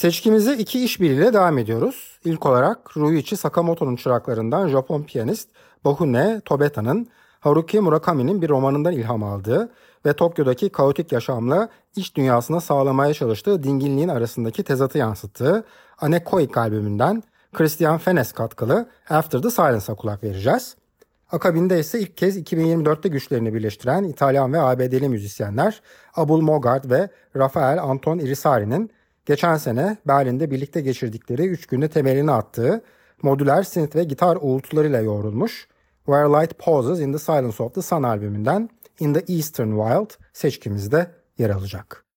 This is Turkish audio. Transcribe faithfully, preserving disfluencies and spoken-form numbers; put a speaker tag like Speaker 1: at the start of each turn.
Speaker 1: Seçkimize iki işbirliğiyle devam ediyoruz. İlk olarak Ryuichi Sakamoto'nun çıraklarından Japon piyanist Bohune Tobeta'nın Haruki Murakami'nin bir romanından ilham aldığı ve Tokyo'daki kaotik yaşamla iç dünyasına sağlamaya çalıştığı dinginliğin arasındaki tezatı yansıttığı Anechoic albümünden Christian Fenes katkılı After the Silence'a kulak vereceğiz. Akabinde ise ilk kez iki bin yirmi dörtte güçlerini birleştiren İtalyan ve A B D'li müzisyenler Abul Mogart ve Rafael Anton Irisari'nin geçen sene Berlin'de birlikte geçirdikleri üç günde temelini attığı modüler synth ve gitar uğultularıyla yoğrulmuş Where Light Pauses in the Silence of the Sun albümünden In the Eastern Wild seçkimizde yer alacak.